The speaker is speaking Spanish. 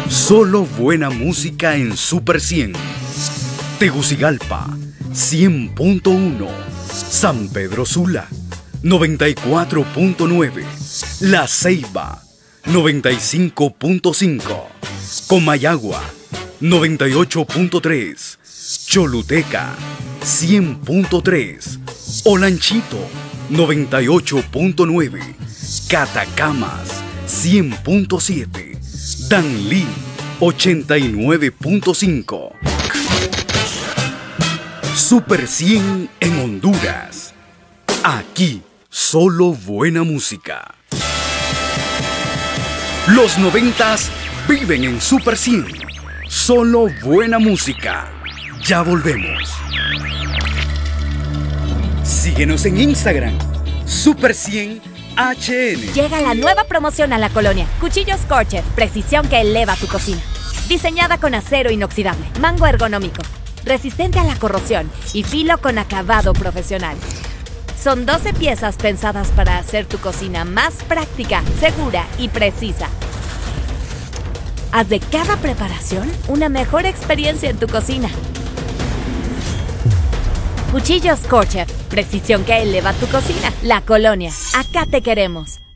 Solo buena música en Super 100. Tegucigalpa, 100.1. San Pedro Sula, 94.9. La Ceiba, 95.5. Comayagua, 98.3. Choluteca, 100.3. Olanchito, 98.9. Catacamas, 100.7. Danlí, 89.5. Super 100 en Honduras. Aquí, solo buena música. Los 90s viven en Super 100. Solo buena música. Ya volvemos. Síguenos en Instagram, Super 100 HN. Llega la nueva promoción a la colonia. Cuchillos Scorcher, precisión que eleva tu cocina. Diseñada con acero inoxidable, mango ergonómico, resistente a la corrosión y filo con acabado profesional. Son 12 piezas pensadas para hacer tu cocina más práctica, segura y precisa. Haz de cada preparación una mejor experiencia en tu cocina. Cuchillos Scorcher, precisión que eleva tu cocina. La colonia, acá te queremos.